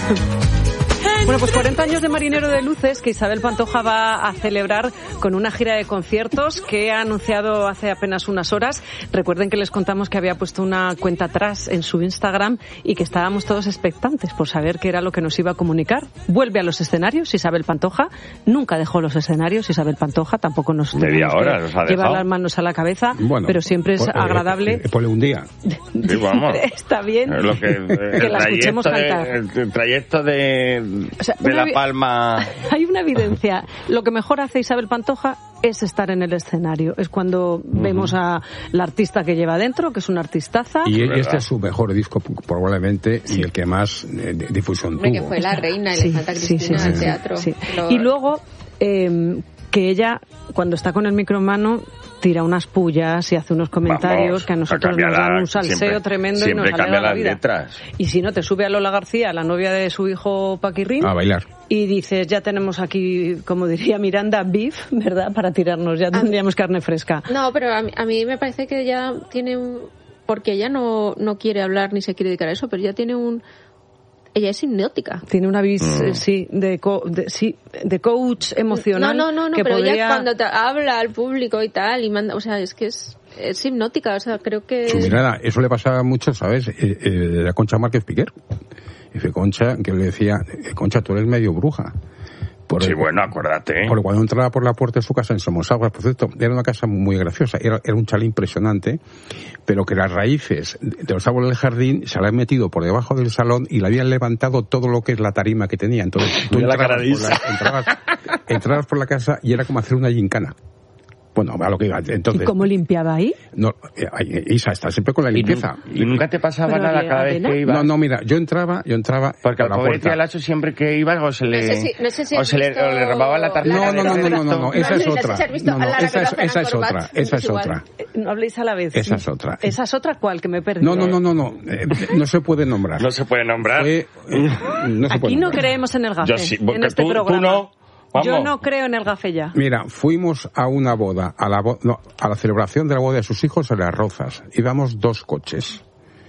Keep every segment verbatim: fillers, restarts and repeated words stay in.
Bueno, pues cuarenta años de Marinero de Luces que Isabel Pantoja va a celebrar con una gira de conciertos que ha anunciado hace apenas unas horas. Recuerden que les contamos que había puesto una cuenta atrás en su Instagram y que estábamos todos expectantes por saber qué era lo que nos iba a comunicar. Vuelve a los escenarios Isabel Pantoja. Nunca dejó los escenarios Isabel Pantoja. Tampoco nos media hora nos ha llevar dejado. Las manos a la cabeza, bueno, pero siempre es por, agradable. Eh, eh, ponle un día. Sí, vamos. Está bien lo que, eh, que la escuchemos de, cantar. El, el trayecto de... O sea, de La Palma. Hay una evidencia. Lo que mejor hace Isabel Pantoja es estar en el escenario. Es cuando uh-huh. vemos a la artista que lleva dentro, que es una artistaza. Y es este es su mejor disco probablemente sí. y el que más eh, difusión tuvo. Que fue la reina y sí, le falta Cristina sí, sí, al sí, teatro. Sí. Lo... Y luego eh, que ella, cuando está con el micro en mano, tira unas pullas y hace unos comentarios Vamos, que a nosotros nos dan un salseo siempre, tremendo siempre y nos alegra la vida. Letras. Y si no, te sube a Lola García, la novia de su hijo Paquirrín, a bailar. Y dices, ya tenemos aquí, como diría Miranda, beef, ¿verdad? Para tirarnos, ya tendríamos a... carne fresca. No, pero a mí, a mí me parece que ya tiene un... Porque ella no, no quiere hablar ni se quiere dedicar a eso, pero ya tiene un... Ella es hipnótica. Tiene una vis, mm. sí, de, co, de, sí, de coach emocional. No, no, no, no que pero podría... ella cuando te habla al público y tal, y manda, o sea, es que es, es hipnótica, o sea, creo que... Su mirada, eso le pasaba mucho, ¿sabes? Eh, eh, a Concha Márquez Piquer. Dice Concha, que le decía, Concha, tú eres medio bruja. Por sí, el, bueno, acuérdate. Porque cuando entraba por la puerta de su casa en Somosaguas, por cierto, era una casa muy graciosa, era, era un chalet impresionante, pero que las raíces de los árboles del jardín se le habían metido por debajo del salón y le habían levantado todo lo que es la tarima que tenía. Entonces tú entrabas por, la, entrabas, entrabas por la casa y era como hacer una gincana. Bueno, a lo que iba. Entonces, ¿y cómo limpiaba ahí? No, Isa está siempre con la limpieza. ¿Y, y nunca te pasaba nada cada vez que ibas? No, no, mira, yo entraba, yo entraba. Porque al pobre tía Lacho siempre que ibas o se le, no sé si, no sé si o se le, o le robaba la tarjeta. No, no, no, no, no, no, no, esa es otra. No, no, esa es, esa es otra, esa es otra. No habléis a la vez. Esa es otra. ¿Esa es otra cuál que me he perdido? No, no, no, no, no, eh, no se puede nombrar. No se puede nombrar. Fue, eh, no se Aquí puede no nombrar. creemos en el gafe. Yo sí, en este tú, programa. Tú no. Vamos. Yo no creo en el gafe ya. Mira, fuimos a una boda, a la, bo no, a la celebración de la boda de sus hijos en Las Rozas. Íbamos dos coches.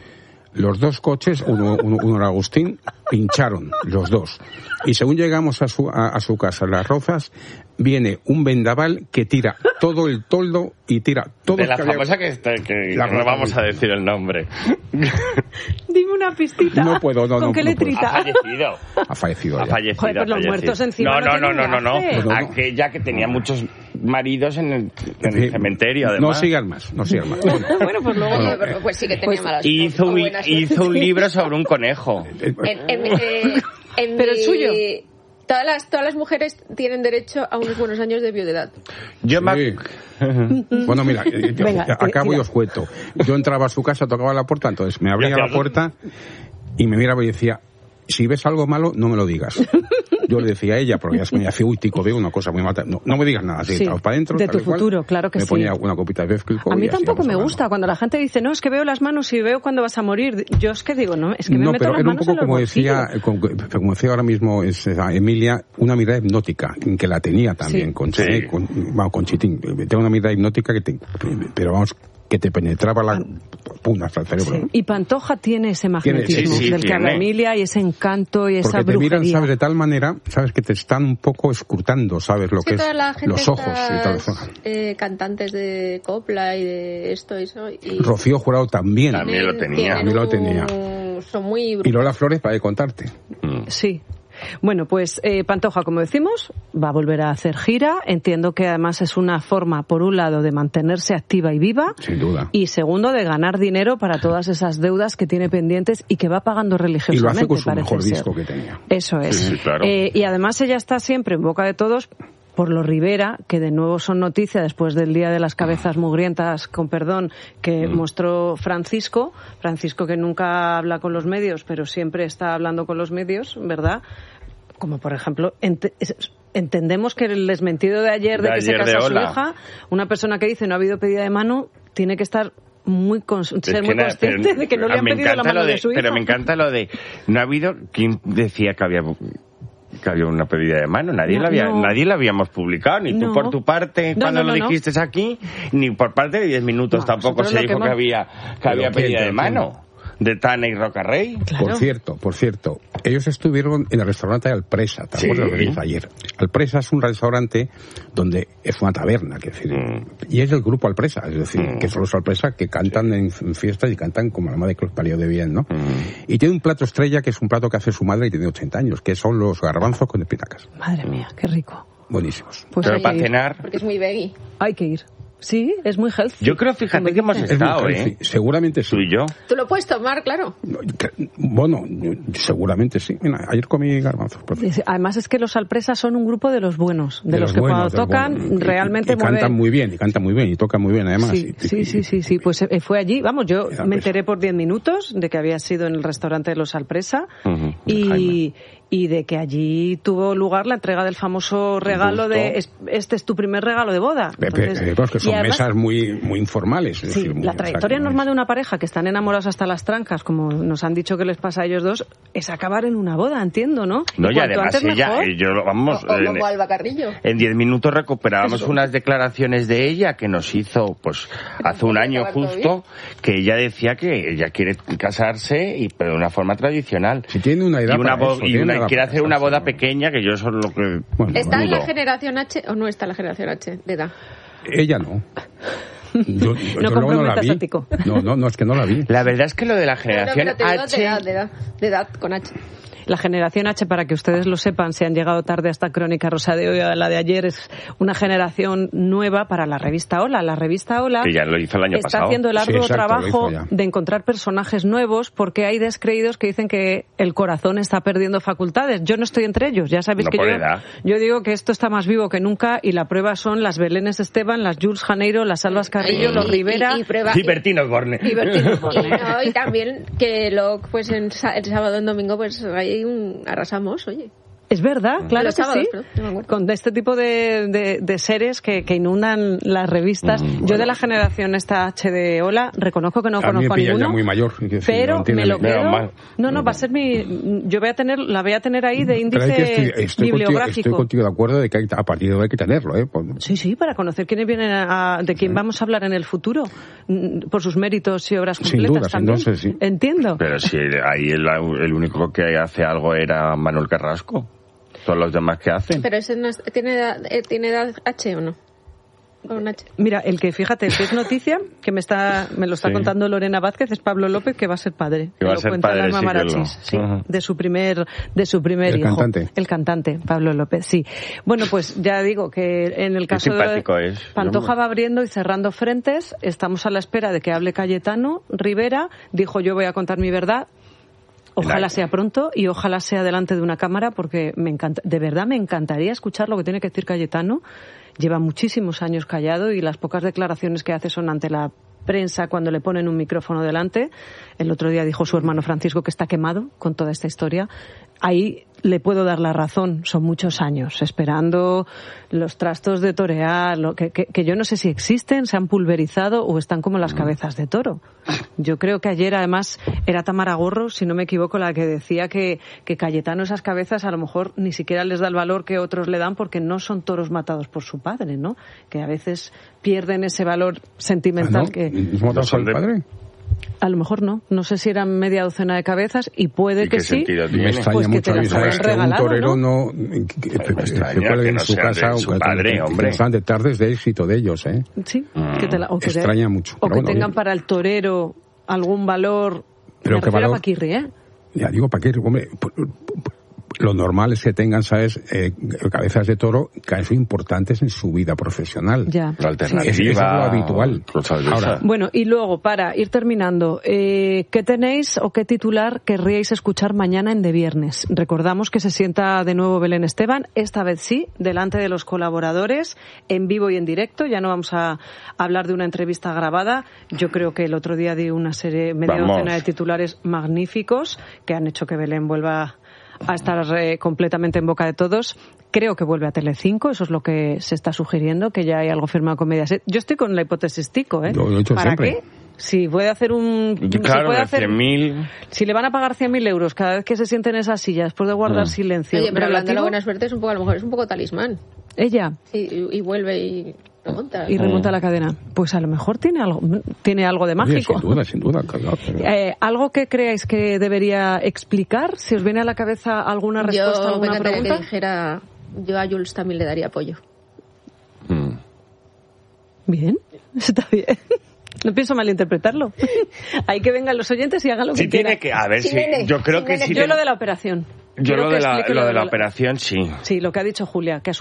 Los dos coches, uno, uno, uno era Agustín, pincharon los dos. Y según llegamos a su, a, a su casa en Las Rozas, viene un vendaval que tira todo el toldo y tira todo de la que famosa había... que, está, que la no vamos a decir el nombre. Dime una pistita. No puedo, no, ¿Con no, qué no letrita? Ha fallecido. Ha fallecido. Ha ya. fallecido. Joder, pues los fallecido. muertos encima No, no, no, no, no, no. Pues no, no. Aquella que tenía muchos maridos en el, en el Sí. cementerio, además. No sigan más, no sigan más. Bueno, pues luego... Oye, pero pues sí que tenía Pues malas Hizo un, buenas hizo un libro sobre un conejo. En, en, eh, en Pero mi- el suyo. Todas las, todas las mujeres tienen derecho a unos buenos años de viudedad. Yo me... Sí. Bueno, mira, eh, yo, Venga, acabo tira. y os cuento. Yo entraba a su casa, tocaba la puerta, entonces me abría la puerta y me miraba y decía, si ves algo malo, no me lo digas. Yo le decía a ella, porque ella se me hacía, uy, tico, veo una cosa muy mala. No, no me digas nada, así, Sí, estamos para adentro. de tal tu y cual. futuro, claro que me sí. ponía una copita de Befkilco. A mí y así tampoco íbamos me hablando. gusta cuando la gente dice, no, es que veo las manos y veo cuando vas a morir. Yo es que digo, no, es que me No, meto pero las era un manos poco en los como decía, bolsillos. como, como decía ahora mismo es, esa Emilia, una mirada hipnótica, que la tenía también Sí. con, Sí. eh, con, bueno, con Chitín. Tengo una mirada hipnótica que te, pero vamos, que te penetraba la punta hasta el cerebro. Sí. Y Pantoja tiene ese magnetismo sí, sí, del que habla tiene. Emilia y ese encanto y esa Porque te brujería. miran, sabes, de tal manera, sabes, que te están un poco escrutando, sabes, lo Sí, que es toda la gente los ojos y tal. estas, eh, cantantes de copla y de esto y eso. Y Rocío Jurado también. También lo tenía. tienen También lo tenía. un- Son muy Y brujos. Lola Flores, para contarte. Sí. Bueno, pues eh, Pantoja, como decimos, va a volver a hacer gira. Entiendo que además es una forma, por un lado, de mantenerse activa y viva. Sin duda. Y segundo, de ganar dinero para todas esas deudas que tiene pendientes y que va pagando Y religiosamente. lo hace con su parece mejor ser. disco que tenía. Eso es. Sí, sí, claro. Eh, y además ella está siempre en boca de todos por los Rivera, que de nuevo son noticia después del Día de las Cabezas Mugrientas, con perdón, que Mm. mostró Francisco. Francisco que nunca habla con los medios, pero siempre está hablando con los medios, ¿verdad? Como por ejemplo, ent es- entendemos que el desmentido de ayer de, De que se ayer casa de su Ola. hija, una persona que dice no ha habido pedida de mano, tiene que estar muy cons ser Es muy que na- consciente pero- de que no le han me pedido la encanta mano lo de, su hija. Pero me encanta lo de... No ha habido... ¿Quién decía que había... que había una pedida de mano? Nadie, No, la había, no. nadie la habíamos publicado, ni No. tú por tu parte No, cuando no, lo no, no. dijiste aquí, ni por parte de diez minutos No, tampoco nosotros se lo dijo que que hemos- había, que Pero había ¿quién, pedida de pero mano. de Tana y Rocarrey. Claro. Por cierto, por cierto, ellos estuvieron en el restaurante Alpresa, ¿te acuerdas Sí. lo que dije ayer? Alpresa es un restaurante donde es una taberna, que decir, Mm. y es del grupo Alpresa, es decir, Mm. que son los Alpresa que cantan en, en fiestas y cantan como la madre que los parió de bien, ¿no? Mm. Y tiene un plato estrella que es un plato que hace su madre y tiene ochenta años, que son los garbanzos con espinacas. Madre mía, qué rico. Buenísimos. Pues Pero hay para que ir. cenar... Porque es muy veggie. Hay que ir. Sí, es muy healthy. Yo creo, fíjate, Como que hemos dices. Es muy estado, healthy. ¿eh? Seguramente sí. Tú y yo. Tú lo puedes tomar, claro. Bueno, seguramente sí. Mira, ayer comí garbanzos. por cierto. Además es que los Alpresas son un grupo de los buenos, de, De los, los que buenos, cuando de los tocan buenos. Y- realmente y, y cantan mueven. muy bien, y cantan muy bien, y tocan muy bien además. Sí, Y- sí, y- sí, sí, sí, pues eh, fue allí, vamos, yo Era me Alpresa. enteré por diez minutos de que había sido en el restaurante de los Alpresa Ujú, y, y de que allí tuvo lugar la entrega del famoso regalo Gusto. de es- este es tu primer regalo de boda. Pepe, Entonces, eh, pues que y son además- mesas muy muy informales. es Sí, decir, muy- la o sea, trayectoria que no normal es- de una pareja que están enamorados hasta las trancas, como nos han dicho que les pasa a ellos dos, es acabar en una boda, entiendo, ¿no? No, y cuanto además antes ella, mejor. eh, yo, lo- vamos, O, o en- como Alba Carrillo. en diez minutos recuperábamos Eso. unas declaraciones de ella que nos hizo, pues, hace un año acabar todo justo, que ella decía que ella quiere casarse, y pero de una forma tradicional. Si tiene una edad y una para bo- eso, y tiene una- una edad quiere para hacer una casarse, boda ¿no? pequeña, que yo eso es lo que Bueno, ¿Está en la dudo. generación H o no está en la generación H de edad? Ella no. Yo, yo- yo luego no la comprometas vi. a Tico. No, no, no, es que no la vi. La verdad es que lo de la No, no, generación pero te digo de H... edad, de edad, de edad, con H. La generación H, para que ustedes lo sepan, si han llegado tarde a esta crónica rosa de hoy o a la de ayer, es una generación nueva para la revista Hola. La revista Hola Que ya lo hizo el año está pasado. haciendo el Sí, arduo exacto, lo trabajo hizo ya. de encontrar personajes nuevos, porque hay descreídos que dicen que el corazón está perdiendo facultades. Yo no estoy entre ellos, ya sabéis No que por yo, edad. yo digo que esto está más vivo que nunca, y la prueba son las Belénes Esteban, las Jules Janeiro, las Albas Carrillo, Y- los y- Rivera. y, y prueba- Y Bertino Borne. y Bertino y, Borne. no, y también que lo, pues en, sa- el sábado y en domingo pues hay un arrasamos, oye. Es verdad, claro Los que sábados, sí. pero no me acuerdo. Con este tipo de, de, de seres que, que inundan las revistas. Mm, Yo bueno. de la generación esta H de Hola, reconozco que no A mí me conozco a pilla ya ninguno. muy mayor, es decir, pero no entiende me lo ni- Menos quedo. mal. No, no, va a ser mi. Yo voy a tener, la voy a tener ahí de Pero índice hay que estoy, estoy, contigo, bibliográfico. estoy contigo de acuerdo de que hay- a partir de hoy hay que tenerlo, ¿eh? Por- Sí, sí, para conocer quiénes vienen a, de quién vamos a hablar en el futuro, mm, por sus méritos y obras Sin completas duda, sin también. duda, sí. Entiendo. Pero si ahí el, el único que hace algo era Manuel Carrasco. Todos los demás que hacen. Pero ese no es- ¿tiene, edad, eh, ¿tiene edad H o no? ¿O un H? Mira, el que, fíjate, el que es noticia, que me está me lo está Sí. contando Lorena Vázquez, es Pablo López, que va a ser padre. Que va a lo ser cuenta padre, en Alma sí que lo- Marachis, sí, Ajá. de su primer, de su primer El hijo. cantante. El cantante, Pablo López, sí. Bueno, pues ya digo que en el caso de simpático es. Pantoja Yo- va abriendo y cerrando frentes, estamos a la espera de que hable Cayetano Rivera, dijo yo voy a contar mi verdad. Ojalá El- sea pronto y ojalá sea delante de una cámara, porque me encanta, de verdad me encantaría escuchar lo que tiene que decir Cayetano. Lleva muchísimos años callado y las pocas declaraciones que hace son ante la prensa cuando le ponen un micrófono delante. El otro día dijo su hermano Francisco que está quemado con toda esta historia. Ahí le puedo dar la razón. Son muchos años esperando los trastos de torear, lo que, que, que yo no sé si existen, se han pulverizado o están como las cabezas de toro. Yo creo que ayer además era Tamara Gorro, si no me equivoco, la que decía que, que Cayetano esas cabezas a lo mejor ni siquiera les da el valor que otros le dan porque no son toros matados por su padre, ¿no? Que a veces pierden ese valor sentimental Ah, ¿no? que... ¿No mató son al de- padre? A lo mejor no. No sé si eran media docena de cabezas y puede ¿Y que qué sí. sentido Me tiene? extraña Pues que mucho te a mí, las ¿sabes? hayan Que un regalado, torero ¿no? no... que- que- me que extraña se cuelgue que en no su sea de casa... su o que- padre, que- hombre. que están de tardes de éxito de ellos, ¿eh? Sí. Mm. Que te la- o que te- Extraña mucho, O pero que bueno, tengan bien. para el torero algún valor. Pero me qué refiero a valor. Paquirri, ¿eh? Ya digo, ¿para qué? Hombre, pu- pu- lo normal es que tengan, ¿sabes? Eh, cabezas de toro que han sido importantes en su vida profesional. Ya. La alternativa. Es- eso es lo habitual. cosas de Ahora, esas. Bueno, y luego, para ir terminando, eh, ¿qué tenéis o qué titular querríais escuchar mañana en De Viernes? Recordamos que se sienta de nuevo Belén Esteban, esta vez sí, delante de los colaboradores, en vivo y en directo. Ya no vamos a hablar de una entrevista grabada. Yo creo que el otro día di una serie, media Vamos. docena de titulares magníficos que han hecho que Belén vuelva a estar eh, completamente en boca de todos. Creo que vuelve a Telecinco, eso es lo que se está sugiriendo, que ya hay algo firmado con Mediaset. Yo estoy con la hipótesis Tico, ¿eh? Lo he dicho ¿Para siempre. qué? Si puede hacer un... Y si claro, puede de hacer, cien mil. si le van a pagar cien mil euros cada vez que se siente en esa silla después de guardar Mm. silencio Oye, pero hablando de la relativo, buena suerte es un poco, a lo mejor es un poco talismán. ella... Y, y vuelve y... Remonta. Y remonta la cadena. Pues a lo mejor tiene algo, tiene algo de mágico. Oye, sin duda, sin duda. Claro, pero... eh, ¿Algo que creáis que debería explicar? ¿Si os viene a la cabeza alguna respuesta a alguna yo, pregunta? Que dijera, yo a Jules también le daría apoyo. Mm. Bien, está bien. No pienso malinterpretarlo. Hay que vengan los oyentes y hagan lo que Sí, quieran. tiene que, a ver, Sí, sí, nene, yo creo sí, que nene. sí. Yo tiene- lo de la operación. Yo Quiero lo que de la, explique lo de la operación, sí. Sí, lo que ha dicho Julia, que ha